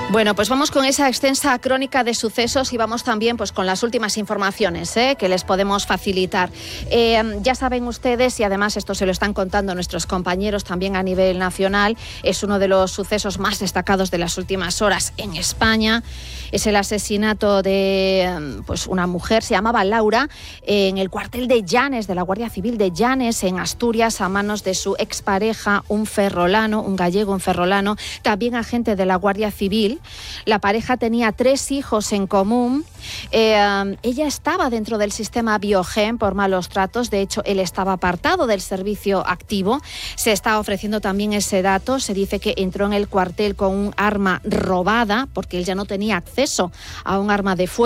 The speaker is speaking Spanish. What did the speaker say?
Bueno, pues vamos con esa extensa crónica de sucesos y vamos también pues con las últimas informaciones que les podemos facilitar. Ya saben ustedes, y además esto se lo están contando nuestros compañeros también a nivel nacional, es uno de los sucesos más destacados de las últimas horas en España. Es el asesinato de pues una mujer, se llamaba Laura, en el cuartel de Llanes, de la Guardia Civil de Llanes, en Asturias, a manos de su expareja, un ferrolano, un gallego, un ferrolano, también agente de la Guardia Civil. La pareja tenía 3 hijos en común. Ella estaba dentro del sistema Biogen por malos tratos. De hecho, él estaba apartado del servicio activo. Se está ofreciendo también ese dato. Se dice que entró en el cuartel con un arma robada porque él ya no tenía acceso a un arma de fuego.